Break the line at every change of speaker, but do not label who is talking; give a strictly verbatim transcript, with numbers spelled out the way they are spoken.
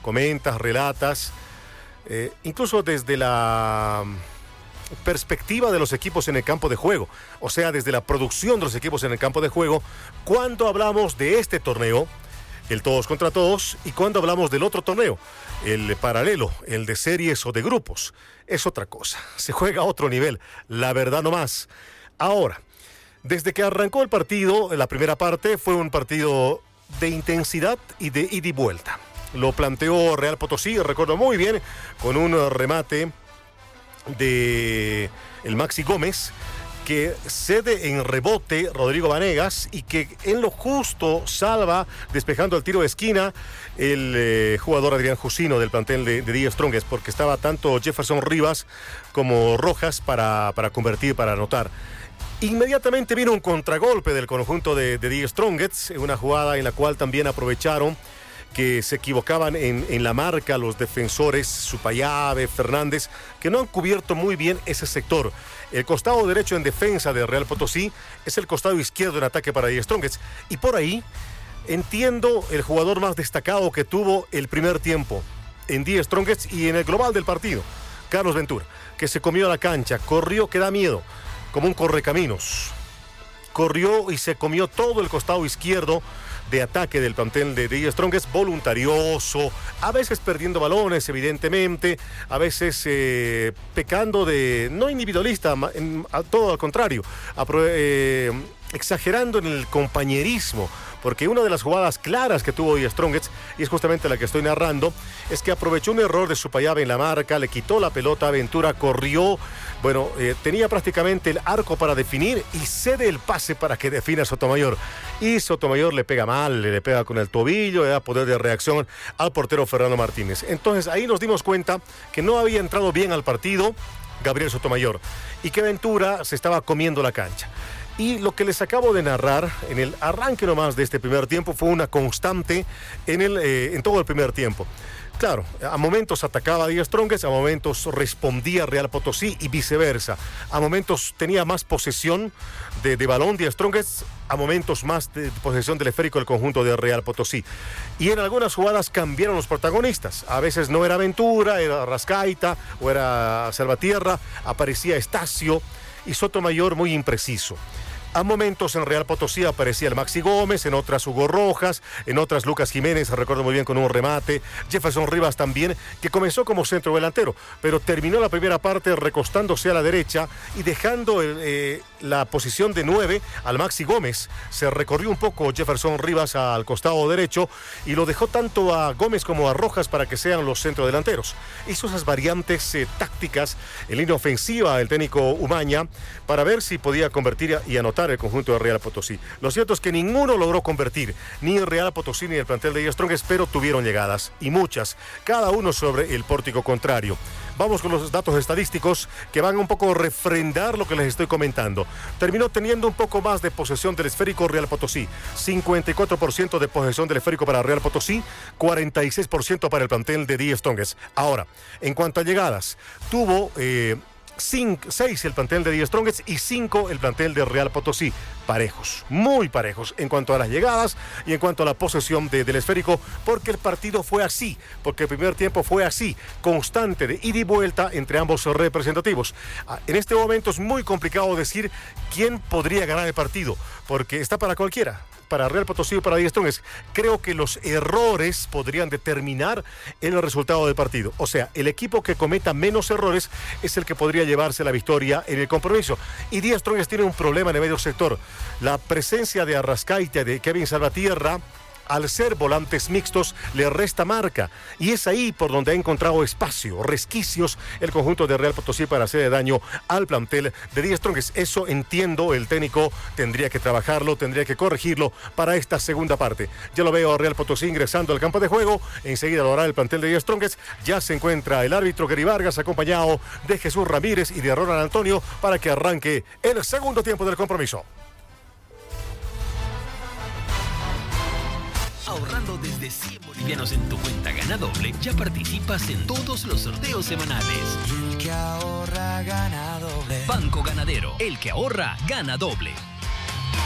comentas, relatas, eh, incluso desde la perspectiva de los equipos en el campo de juego, o sea, desde la producción de los equipos en el campo de juego, cuando hablamos de este torneo, el todos contra todos, y cuando hablamos del otro torneo, el paralelo, el de series o de grupos, es otra cosa, se juega a otro nivel, la verdad no más. Ahora, desde que arrancó el partido, la primera parte fue un partido de intensidad y de ida y vuelta. Lo planteó Real Potosí, recuerdo muy bien, con un remate de el Maxi Gómez, que cede en rebote Rodrigo Vanegas y que en lo justo salva, despejando el tiro de esquina, el eh, jugador Adrián Jusino del plantel de, de The Strongest, porque estaba tanto Jefferson Rivas como Rojas para, para convertir, para anotar. Inmediatamente vino un contragolpe del conjunto de, de The Strongest, una jugada en la cual también aprovecharon que se equivocaban en, en la marca los defensores Supayave, Fernández, que no han cubierto muy bien ese sector. El costado derecho en defensa de Real Potosí es el costado izquierdo en ataque para The Strongest. Y por ahí entiendo el jugador más destacado que tuvo el primer tiempo en The Strongest y en el global del partido, Carlos Ventura, que se comió la cancha, corrió que da miedo, como un correcaminos. Corrió y se comió todo el costado izquierdo de ataque del plantel de The Strongest, voluntarioso, a veces perdiendo balones, evidentemente, a veces eh, pecando de, no individualista, en, a, todo al contrario, a, eh, exagerando en el compañerismo, porque una de las jugadas claras que tuvo The Strongest, y es justamente la que estoy narrando, es que aprovechó un error de Supayave en la marca, le quitó la pelota a Ventura, corrió, bueno, eh, tenía prácticamente el arco para definir y cede el pase para que defina Sotomayor. Y Sotomayor le pega mal, le pega con el tobillo, le da poder de reacción al portero Fernando Martínez. Entonces ahí nos dimos cuenta que no había entrado bien al partido Gabriel Sotomayor y que Ventura se estaba comiendo la cancha. Y lo que les acabo de narrar en el arranque nomás de este primer tiempo fue una constante en, el, eh, en todo el primer tiempo. Claro, a momentos atacaba a The Strongest, a momentos respondía Real Potosí y viceversa. A momentos tenía más posesión de, de balón The Strongest, a momentos más de posesión del esférico del conjunto de Real Potosí. Y en algunas jugadas cambiaron los protagonistas. A veces no era Ventura, era Rascaita o era Salvatierra, aparecía Estacio y Sotomayor muy impreciso. A momentos en Real Potosí aparecía el Maxi Gómez, en otras Hugo Rojas, en otras Lucas Jiménez, recuerdo muy bien con un remate, Jefferson Rivas también, que comenzó como centro delantero, pero terminó la primera parte recostándose a la derecha y dejando el, eh, la posición de nueve al Maxi Gómez. Se recorrió un poco Jefferson Rivas al costado derecho y lo dejó tanto a Gómez como a Rojas para que sean los centrodelanteros. Hizo esas variantes eh, tácticas en línea ofensiva el técnico Umaña para ver si podía convertir y anotar el conjunto de Real Potosí. Lo cierto es que ninguno logró convertir, ni el Real Potosí ni el plantel de The Strongest, pero tuvieron llegadas, y muchas, cada uno sobre el pórtico contrario. Vamos con los datos estadísticos que van un poco a refrendar lo que les estoy comentando. Terminó teniendo un poco más de posesión del esférico Real Potosí, cincuenta y cuatro por ciento de posesión del esférico para Real Potosí, cuarenta y seis por ciento para el plantel de The Strongest. Ahora, en cuanto a llegadas, tuvo eh, seis el plantel de The Strongest y cinco el plantel de Real Potosí. Parejos, muy parejos en cuanto a las llegadas y en cuanto a la posesión de, del esférico, porque el partido fue así, porque el primer tiempo fue así, constante de ida y vuelta entre ambos representativos. En este momento es muy complicado decir quién podría ganar el partido, porque está para cualquiera. Para Real Potosí o para The Strongest, creo que los errores podrían determinar el resultado del partido. O sea, el equipo que cometa menos errores es el que podría llevarse la victoria en el compromiso. Y The Strongest tiene un problema en el medio sector. La presencia de Arrascaita, de Kevin Salvatierra, al ser volantes mixtos, le resta marca. Y es ahí por donde ha encontrado espacio, resquicios, el conjunto de Real Potosí para hacerle daño al plantel de The Strongest. Eso entiendo, el técnico tendría que trabajarlo, tendría que corregirlo para esta segunda parte. Ya lo veo a Real Potosí ingresando al campo de juego. Enseguida lo hará el plantel de The Strongest. Ya se encuentra el árbitro Gary Vargas, acompañado de Jesús Ramírez y de Ronald Antonio, para que arranque el segundo tiempo del compromiso.
Ahorrando desde cien bolivianos en tu cuenta Gana Doble, ya participas en todos los sorteos semanales.
El que ahorra gana doble.
Banco Ganadero, el que ahorra gana doble.